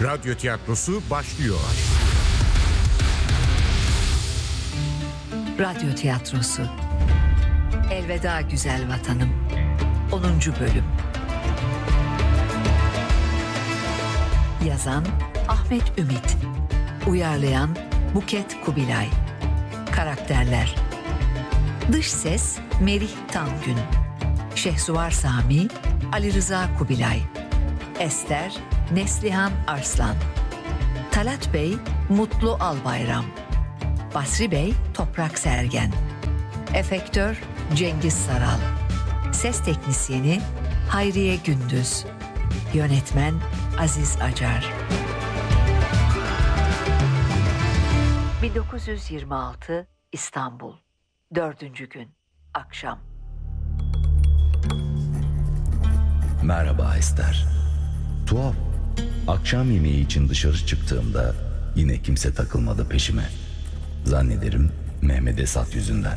Radyo tiyatrosu başlıyor. Radyo tiyatrosu Elveda Güzel Vatanım 10. bölüm. Yazan Ahmet Ümit, uyarlayan Buket Kubilay. Karakterler: Dış ses Merih Tangün, Şehsuvar Sami Ali Rıza Kubilay, Ester Neslihan Arslan, Talat Bey Mutlu Albayram, Basri Bey Toprak Sergen, Efektör Cengiz Saral, Ses Teknisyeni Hayriye Gündüz, Yönetmen Aziz Acar. 1926 İstanbul 4. gün akşam. Merhaba Ester. Tuhaf. Akşam yemeği için dışarı çıktığımda yine kimse takılmadı peşime. Zannederim Mehmet Esat yüzünden.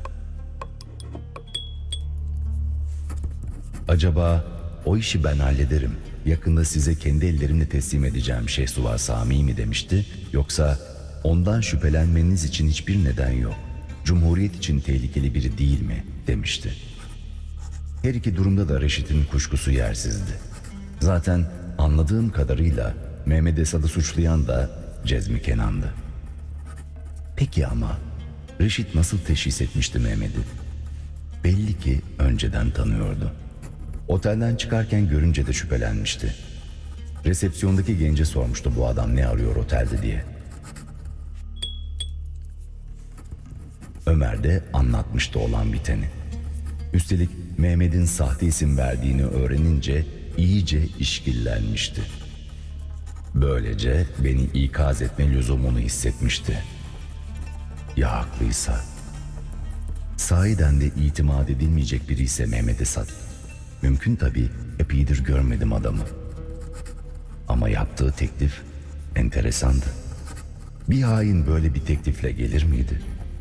Acaba o işi ben hallederim, yakında size kendi ellerimle teslim edeceğim Şehsuvar Sami mi demişti, yoksa ondan şüphelenmeniz için hiçbir neden yok, Cumhuriyet için tehlikeli biri değil mi demişti. Her iki durumda da Reşit'in kuşkusu yersizdi. Zaten anladığım kadarıyla Mehmet Esad'ı suçlayan da Cezmi Kenan'dı. Peki ama Reşit nasıl teşhis etmişti Mehmet'i? Belli ki önceden tanıyordu. Otelden çıkarken görünce de şüphelenmişti. Resepsiyondaki gence sormuştu bu adam ne arıyor otelde diye. Ömer de anlatmıştı olan biteni. Üstelik Mehmet'in sahte isim verdiğini öğrenince iyice işkillenmişti. Böylece beni ikaz etme lüzumunu hissetmişti. Ya haklıysa? Sahiden de itimat edilmeyecek biri ise Mehmet Esat. Mümkün tabii, epeydir görmedim adamı. Ama yaptığı teklif enteresandı. Bir hain böyle bir teklifle gelir miydi?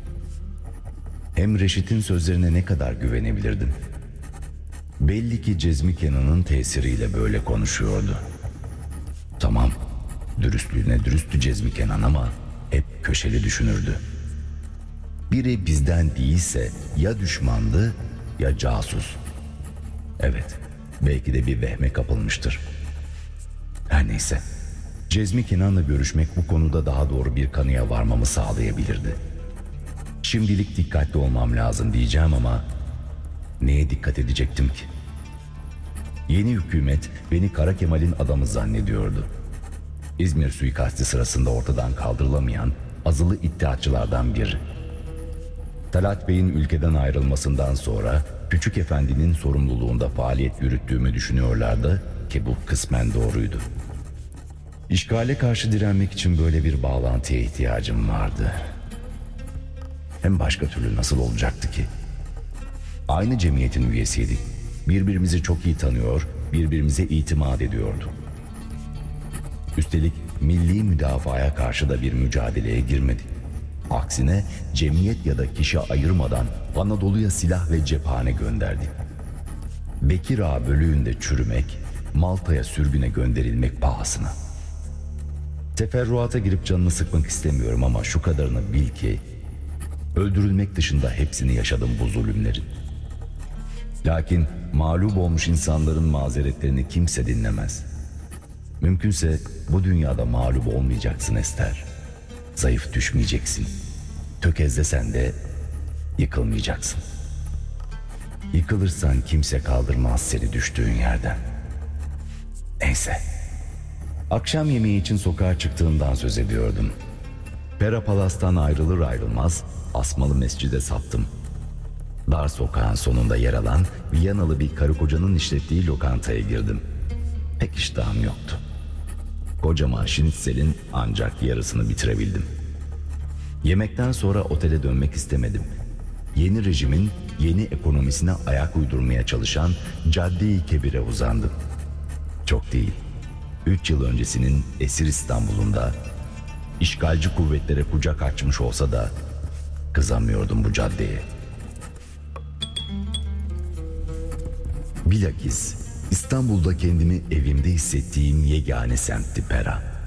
Hem Reşit'in sözlerine ne kadar güvenebilirdim? Belli ki Cezmi Kenan'ın tesiriyle böyle konuşuyordu. Tamam, dürüstlüğüne dürüsttü Cezmi Kenan ama hep köşeli düşünürdü. Biri bizden değilse ya düşmandı ya casus. Evet, belki de bir vehme kapılmıştır. Her neyse, Cezmi Kenan'la görüşmek bu konuda daha doğru bir kanıya varmamı sağlayabilirdi. Şimdilik dikkatli olmam lazım diyeceğim ama neye dikkat edecektim ki? Yeni hükümet beni Kara Kemal'in adamı zannediyordu. İzmir suikastı sırasında ortadan kaldırılamayan azılı iddiatçılardan biri. Talat Bey'in ülkeden ayrılmasından sonra Küçük Efendi'nin sorumluluğunda faaliyet yürüttüğümü düşünüyorlardı ki bu kısmen doğruydu. İşgale karşı direnmek için böyle bir bağlantıya ihtiyacım vardı. Hem başka türlü nasıl olacaktı ki? Aynı cemiyetin üyesiydik. Birbirimizi çok iyi tanıyor, birbirimize itimat ediyorduk. Üstelik milli müdafaya karşı da bir mücadeleye girmedik. Aksine cemiyet ya da kişi ayırmadan Anadolu'ya silah ve cephane gönderdik. Bekir Ağa bölüğünde çürümek, Malta'ya sürgüne gönderilmek pahasına. Teferruata girip canını sıkmak istemiyorum ama şu kadarını bil ki öldürülmek dışında hepsini yaşadım bu zulümlerin. Lakin mağlup olmuş insanların mazeretlerini kimse dinlemez. Mümkünse bu dünyada mağlup olmayacaksın Ester. Zayıf düşmeyeceksin. Tökezlesen de yıkılmayacaksın. Yıkılırsan kimse kaldırmaz seni düştüğün yerden. Neyse. Akşam yemeği için sokağa çıktığımdan söz ediyordum. Pera Palas'tan ayrılır ayrılmaz Asmalı Mescid'e saptım. Dar sokağın sonunda yer alan Viyanalı bir karı kocanın işlettiği lokantaya girdim. Pek iştahım yoktu. Kocaman şinitzelin ancak yarısını bitirebildim. Yemekten sonra otele dönmek istemedim. Yeni rejimin yeni ekonomisine ayak uydurmaya çalışan Cadde-i Kebir'e uzandım. Çok değil, 3 yıl öncesinin esir İstanbul'unda işgalci kuvvetlere kucak açmış olsa da kızamıyordum bu caddeye. Bilakis İstanbul'da kendimi evimde hissettiğim yegane semtti Pera.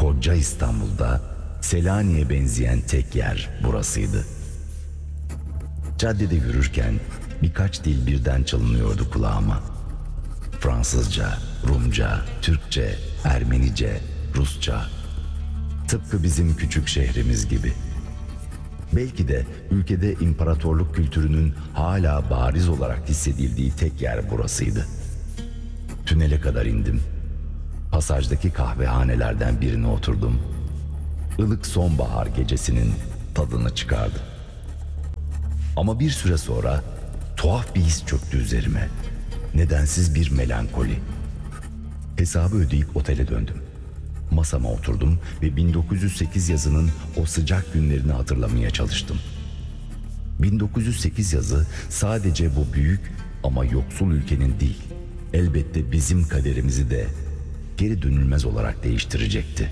koca İstanbul'da Selanik'e benzeyen tek yer burasıydı. Caddede yürürken birkaç dil birden çalınıyordu kulağıma. Fransızca, Rumca, Türkçe, Ermenice, Rusça. Tıpkı bizim küçük şehrimiz gibi. Belki de ülkede imparatorluk kültürünün hala bariz olarak hissedildiği tek yer burasıydı. Tünele kadar indim. Pasajdaki kahvehanelerden birine oturdum. Ilık sonbahar gecesinin tadını çıkardım. Ama bir süre sonra tuhaf bir his çöktü üzerime. Nedensiz bir melankoli. Hesabı ödeyip otele döndüm. Masama oturdum ve 1908 yazının o sıcak günlerini hatırlamaya çalıştım. 1908 yazı sadece bu büyük ama yoksul ülkenin değil, elbette bizim kaderimizi de geri dönülmez olarak değiştirecekti.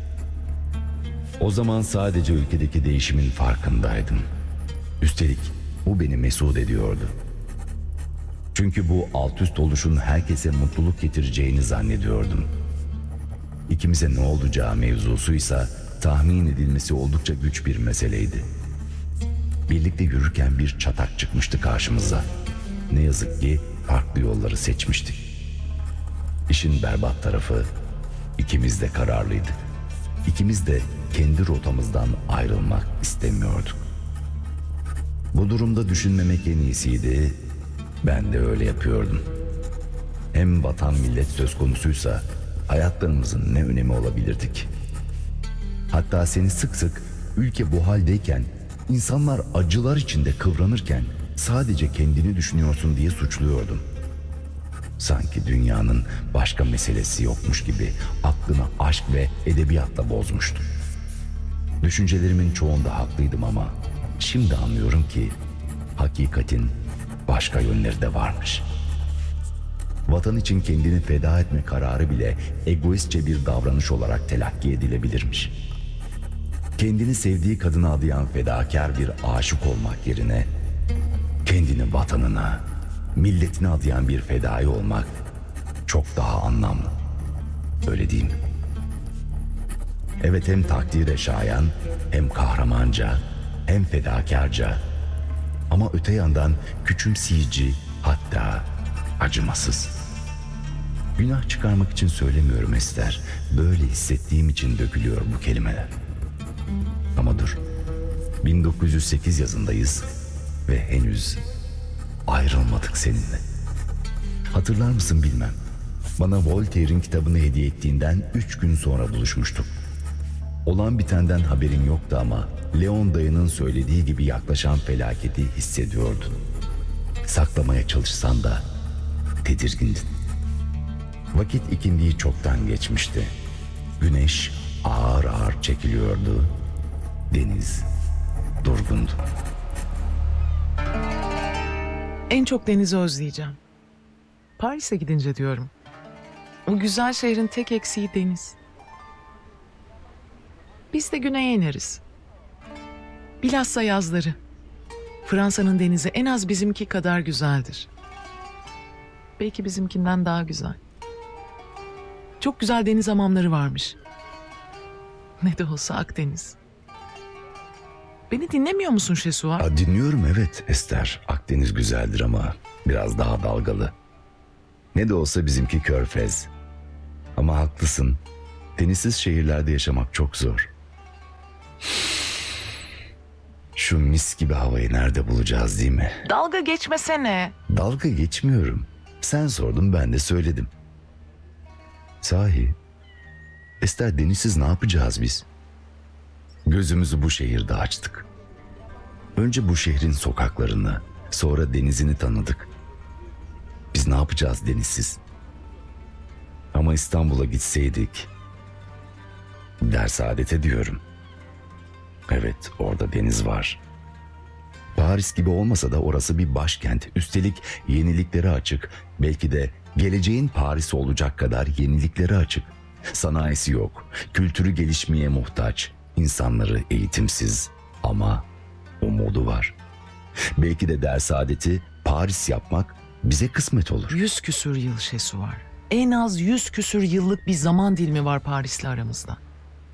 O zaman sadece ülkedeki değişimin farkındaydım. Üstelik bu beni mesut ediyordu. Çünkü bu alt üst oluşun herkese mutluluk getireceğini zannediyordum. İkimize ne olacağı mevzusuysa tahmin edilmesi oldukça güç bir meseleydi. Birlikte yürürken bir çatak çıkmıştı karşımıza. Ne yazık ki farklı yolları seçmiştik. İşin berbat tarafı, ikimiz de kararlıydık. İkimiz de kendi rotamızdan ayrılmak istemiyorduk. Bu durumda düşünmemek en iyisiydi. Ben de öyle yapıyordum. Hem vatan millet söz konusuysa hayatlarımızın ne önemi olabilirdi ki? Hatta seni sık sık ülke bu haldeyken, insanlar acılar içinde kıvranırken sadece kendini düşünüyorsun diye suçluyordum. Sanki dünyanın başka meselesi yokmuş gibi aklını aşk ve edebiyatla bozmuştum. Düşüncelerimin çoğunda haklıydım ama şimdi anlıyorum ki hakikatin başka yönleri de varmış. Vatan için kendini feda etme kararı bile egoistçe bir davranış olarak telakki edilebilirmiş. Kendini sevdiği kadına adayan fedakar bir aşık olmak yerine kendini vatanına, milletine adayan bir fedai olmak çok daha anlamlı. Öyle değil mi? Evet, hem takdire şayan, hem kahramanca, hem fedakarca, ama öte yandan küçümseyici, hatta acımasız. Günah çıkarmak için söylemiyorum Ester. Böyle hissettiğim için dökülüyor bu kelimeler. Ama dur. 1908 yazındayız ve henüz ayrılmadık seninle. Hatırlar mısın bilmem. Bana Voltaire'in kitabını hediye ettiğinden 3 gün sonra buluşmuştuk. Olan bitenden haberin yoktu ama Leon dayının söylediği gibi yaklaşan felaketi hissediyordun. Saklamaya çalışsan da tedirgindin. Vakit ikindiyi çoktan geçmişti. Güneş ağır ağır çekiliyordu. Deniz durgundu. En çok denizi özleyeceğim. Paris'e gidince diyorum. O güzel şehrin tek eksiği deniz. Biz de güneye ineriz. Bilhassa yazları. Fransa'nın denizi en az bizimki kadar güzeldir. Belki bizimkinden daha güzel. Çok güzel deniz hamamları varmış. Ne de olsa Akdeniz. Beni dinlemiyor musun Şesuar? Dinliyorum, evet Ester. Akdeniz güzeldir ama biraz daha dalgalı. Ne de olsa bizimki Körfez. Ama haklısın. Denizsiz şehirlerde yaşamak çok zor. Şu mis gibi havayı nerede bulacağız, değil mi? Dalga geçmesene. Dalga geçmiyorum. Sen sordun, ben de söyledim. Sahi, Ester, denizsiz ne yapacağız biz? Gözümüzü bu şehirde açtık. Önce bu şehrin sokaklarını, sonra denizini tanıdık. Biz ne yapacağız denizsiz? Ama İstanbul'a gitseydik, Dersaadet'e diyorum. Evet, orada deniz var. Paris gibi olmasa da orası bir başkent. Üstelik yeniliklere açık. Belki de geleceğin Paris'i olacak kadar yeniliklere açık. Sanayisi yok. Kültürü gelişmeye muhtaç. İnsanları eğitimsiz ama umudu var. Belki de Dersaadet'i Paris yapmak bize kısmet olur. 100 küsür yıl Şesuar. En az 100 küsür yıllık bir zaman dilimi var Paris'le aramızda.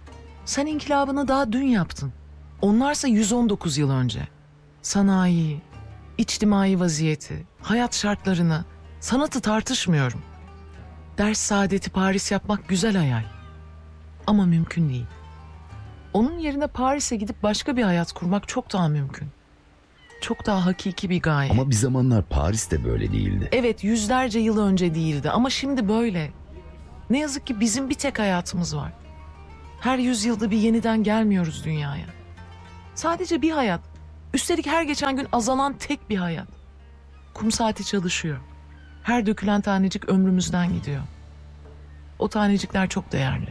Sen inkılabını daha dün yaptın. Onlarsa 119 yıl önce. Sanayi, içtimai vaziyeti, hayat şartlarını, sanatı tartışmıyorum. Ders saadeti Paris yapmak güzel hayal. Ama mümkün değil. Onun yerine Paris'e gidip başka bir hayat kurmak çok daha mümkün. Çok daha hakiki bir gaye. Ama bir zamanlar Paris de böyle değildi. Evet, yüzlerce yıl önce değildi ama şimdi böyle. Ne yazık ki bizim bir tek hayatımız var. Her yüzyılda bir yeniden gelmiyoruz dünyaya. Sadece bir hayat. Üstelik her geçen gün azalan tek bir hayat. Kum saati çalışıyor. Her dökülen tanecik ömrümüzden gidiyor. O tanecikler çok değerli.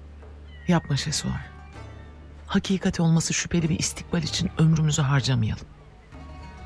Yapma Şesuar. Hakikat olması şüpheli bir istikbal için ömrümüzü harcamayalım.